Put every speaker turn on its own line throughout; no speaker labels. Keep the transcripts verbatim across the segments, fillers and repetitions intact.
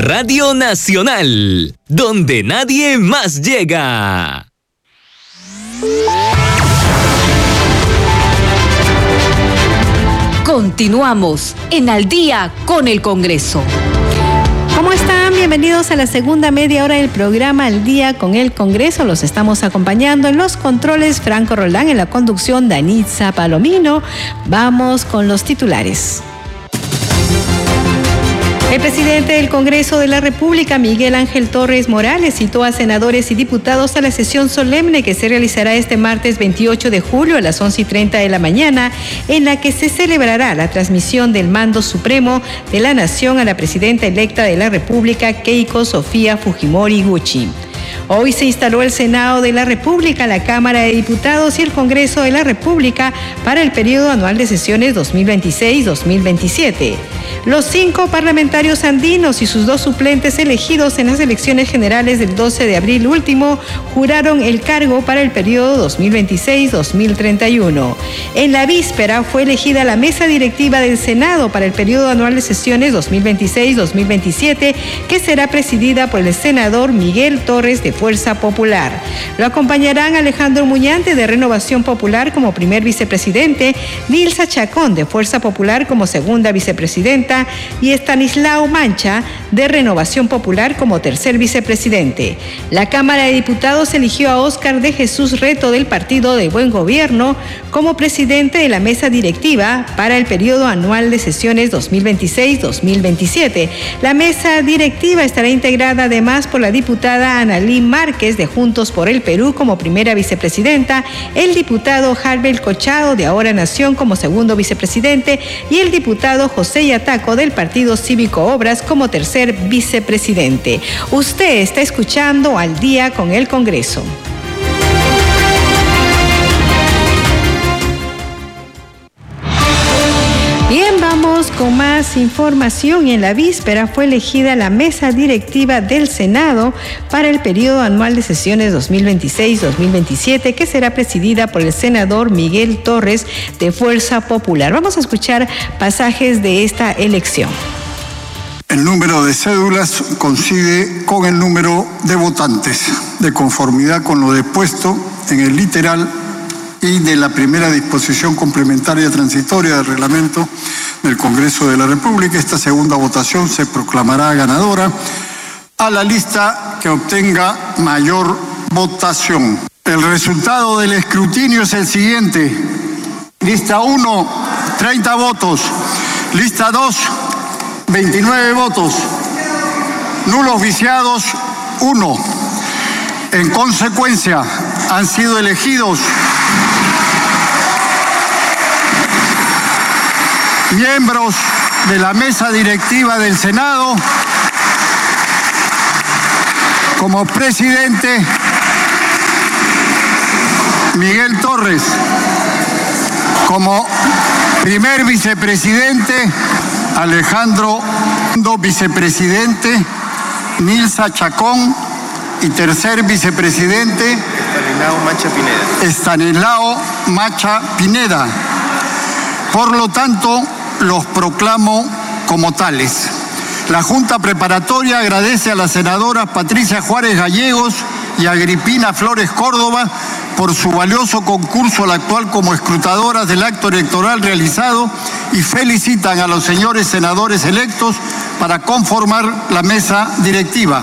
Radio Nacional, donde nadie más llega.
Continuamos en Al Día con el Congreso.
¿Cómo están? Bienvenidos a la segunda media hora del programa Al Día con el Congreso. Los estamos acompañando en los controles Franco Roldán, en la conducción Danitza Palomino. Vamos con los titulares. El presidente del Congreso de la República, Miguel Ángel Torres Morales, citó a senadores y diputados a la sesión solemne que se realizará este martes veintiocho de julio a las once y treinta de la mañana, en la que se celebrará la transmisión del mando supremo de la nación a la presidenta electa de la República, Keiko Sofía Fujimori Gucci. Hoy se instaló el Senado de la República, la Cámara de Diputados y el Congreso de la República para el periodo anual de sesiones dos mil veintiséis dos mil veintisiete. Los cinco parlamentarios andinos y sus dos suplentes elegidos en las elecciones generales del doce de abril último juraron el cargo para el periodo dos mil veintiséis dos mil treinta y uno. En la víspera fue elegida la mesa directiva del Senado para el periodo anual de sesiones dos mil veintiséis dos mil veintisiete, que será presidida por el senador Miguel Torres de Fuerza Popular. Lo acompañarán Alejandro Muñante de Renovación Popular como primer vicepresidente, Nilsa Chacón de Fuerza Popular como segunda vicepresidenta y Estanislao Mancha de Renovación Popular como tercer vicepresidente. La Cámara de Diputados eligió a Óscar de Jesús Reto del Partido de Buen Gobierno como presidente de la mesa directiva para el periodo anual de sesiones dos mil veintiséis dos mil veintisiete. La mesa directiva estará integrada además por la diputada Analí Márquez de Juntos por el Perú como primera vicepresidenta, el diputado Harbel Cochado de Ahora Nación como segundo vicepresidente y el diputado José Yataco del Partido Cívico Obras como tercer vicepresidente. Usted está escuchando Al Día con el Congreso. Bien, vamos con más información. Y en la víspera fue elegida la mesa directiva del Senado para el periodo anual de sesiones dos mil veintiséis dos mil veintisiete, que será presidida por el senador Miguel Torres de Fuerza Popular. Vamos a escuchar pasajes de esta elección.
El número de cédulas coincide con el número de votantes, de conformidad con lo dispuesto en el literal y de la primera disposición complementaria transitoria del reglamento del Congreso de la República. Esta segunda votación se proclamará ganadora a la lista que obtenga mayor votación. El resultado del escrutinio es el siguiente. Lista uno, treinta votos. Lista dos, veintinueve votos. Nulos viciados, uno. En consecuencia, han sido elegidos miembros de la mesa directiva del Senado como presidente Miguel Torres, como primer vicepresidente Alejandro, vicepresidente Nilsa Chacón y tercer vicepresidente
Estanislao Macha Pineda.
Estanislao Macha Pineda. Por lo tanto, los proclamo como tales. La Junta Preparatoria agradece a las senadoras Patricia Juárez Gallegos y Agripina Flores Córdoba por su valioso concurso al actual como escrutadoras del acto electoral realizado y felicitan a los señores senadores electos para conformar la mesa directiva.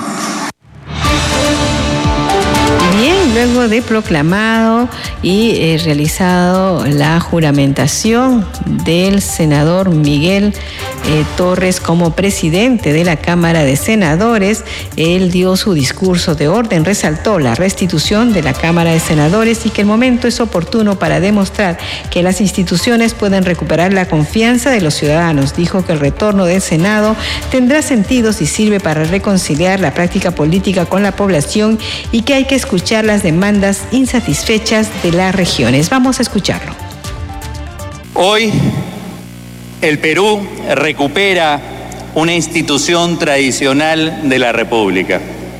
Bien, luego de proclamado y eh, realizado la juramentación del senador Miguel eh, Torres como presidente de la Cámara de Senadores, él dio su discurso de orden, resaltó la restitución de la Cámara de Senadores y que el momento es oportuno para demostrar que las instituciones pueden recuperar la confianza de los ciudadanos. Dijo que el retorno del Senado tendrá sentido si sirve para reconciliar la práctica política con la población y que hay que escuchar las demandas insatisfechas de las regiones. Vamos a escucharlo.
Hoy el Perú recupera una institución tradicional de la República.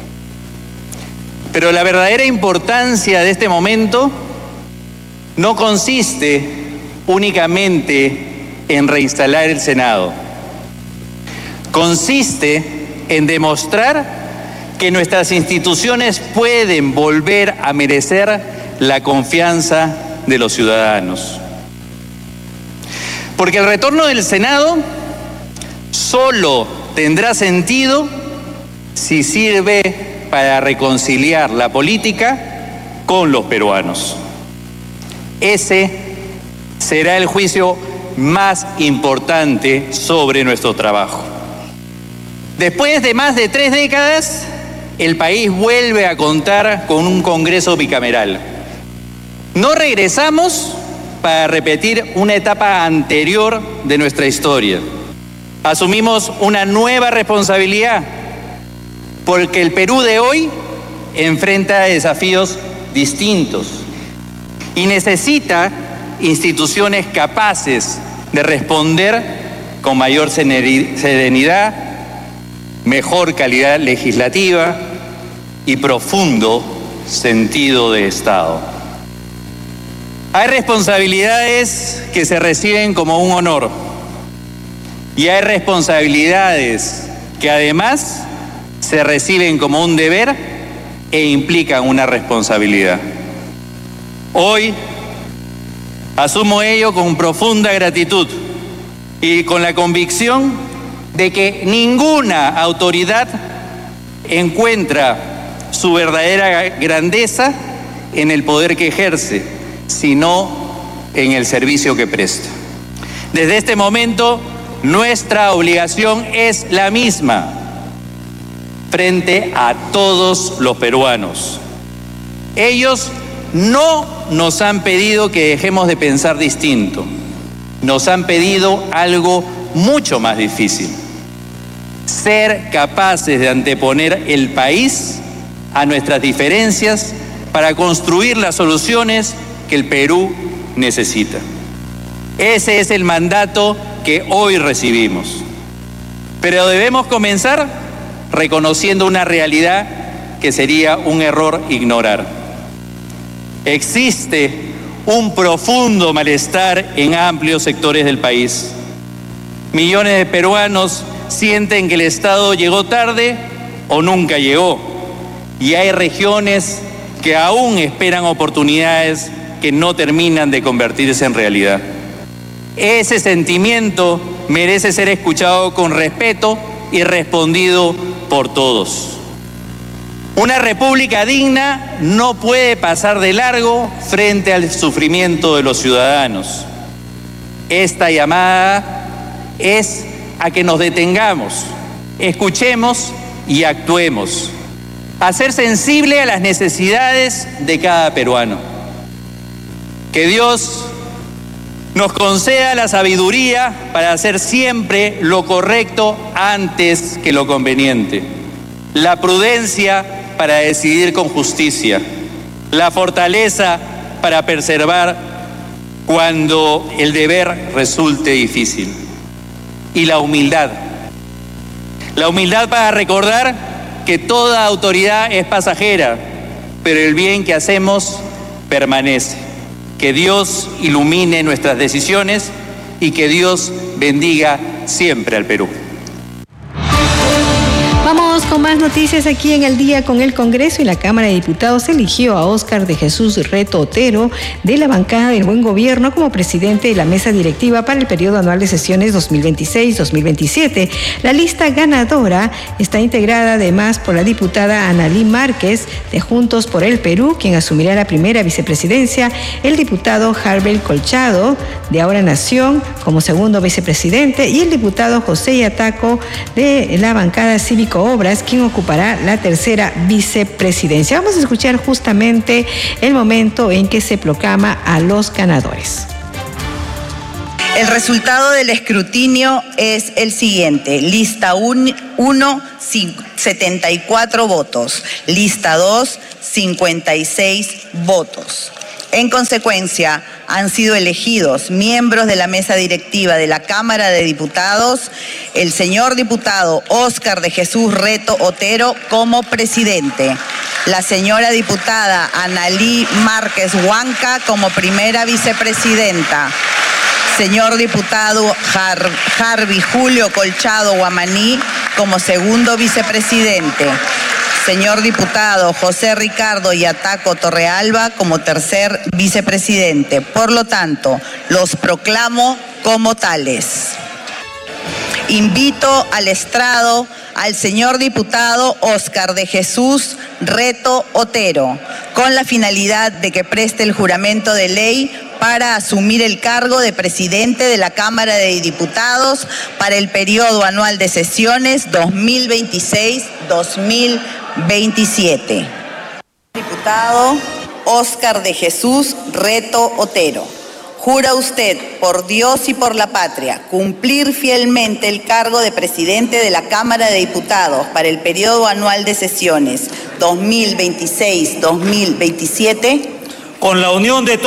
Pero la verdadera importancia de este momento no consiste únicamente en reinstalar el Senado. Consiste en demostrar que nuestras instituciones pueden volver a merecer la confianza de los ciudadanos. Porque el retorno del Senado solo tendrá sentido si sirve para reconciliar la política con los peruanos. Ese será el juicio más importante sobre nuestro trabajo. Después de más de tres décadas, el país vuelve a contar con un Congreso bicameral. No regresamos para repetir una etapa anterior de nuestra historia. Asumimos una nueva responsabilidad, porque el Perú de hoy enfrenta desafíos distintos y necesita instituciones capaces de responder con mayor serenidad, mejor calidad legislativa y profundo sentido de Estado. Hay responsabilidades que se reciben como un honor y hay responsabilidades que además se reciben como un deber e implican una responsabilidad. Hoy asumo ello con profunda gratitud y con la convicción de que ninguna autoridad encuentra su verdadera grandeza en el poder que ejerce, sino en el servicio que presta. Desde este momento, nuestra obligación es la misma frente a todos los peruanos. Ellos no nos han pedido que dejemos de pensar distinto, nos han pedido algo mucho más difícil: ser capaces de anteponer el país a nuestras diferencias para construir las soluciones que el Perú necesita. Ese es el mandato que hoy recibimos. Pero debemos comenzar reconociendo una realidad que sería un error ignorar. Existe un profundo malestar en amplios sectores del país. Millones de peruanos sienten que el Estado llegó tarde o nunca llegó, y hay regiones que aún esperan oportunidades que no terminan de convertirse en realidad. Ese sentimiento merece ser escuchado con respeto y respondido por todos. Una república digna no puede pasar de largo frente al sufrimiento de los ciudadanos. Esta llamada es a que nos detengamos, escuchemos y actuemos, a ser sensible a las necesidades de cada peruano. Que Dios nos conceda la sabiduría para hacer siempre lo correcto antes que lo conveniente, la prudencia para decidir con justicia, la fortaleza para preservar cuando el deber resulte difícil, y la humildad. La humildad para recordar que toda autoridad es pasajera, pero el bien que hacemos permanece. Que Dios ilumine nuestras decisiones y que Dios bendiga siempre al Perú.
Vamos con más noticias aquí en El Día con el Congreso. Y la Cámara de Diputados eligió a Óscar de Jesús Reto Otero de la bancada del Buen Gobierno como presidente de la mesa directiva para el periodo anual de sesiones dos mil veintiséis dos mil veintisiete. La lista ganadora está integrada además por la diputada Analí Márquez de Juntos por el Perú, quien asumirá la primera vicepresidencia, el diputado Harbel Colchado de Ahora Nación como segundo vicepresidente y el diputado José Yataco de la bancada Cívico Obras, quien ocupará la tercera vicepresidencia. Vamos a escuchar justamente el momento en que se proclama a los ganadores.
El resultado del escrutinio es el siguiente. Lista uno, setenta y cuatro votos. Lista dos, cincuenta y seis votos. En consecuencia, han sido elegidos miembros de la mesa directiva de la Cámara de Diputados el señor diputado Óscar de Jesús Reto Otero como presidente, la señora diputada Analí Márquez Huanca como primera vicepresidenta, señor diputado Har- Harvey Julio Colchado Guamaní como segundo vicepresidente. Señor diputado José Ricardo Yataco Torrealba como tercer vicepresidente. Por lo tanto, los proclamo como tales. Invito al estrado al señor diputado Óscar de Jesús Reto Otero, con la finalidad de que preste el juramento de ley para asumir el cargo de presidente de la Cámara de Diputados para el periodo anual de sesiones dos mil veintiséis dos mil veintisiete. Diputado Óscar de Jesús Reto Otero. ¿Jura usted, por Dios y por la patria, cumplir fielmente el cargo de presidente de la Cámara de Diputados para el periodo anual de sesiones dos mil veintiséis dos mil veintisiete?
Con la unión de todos.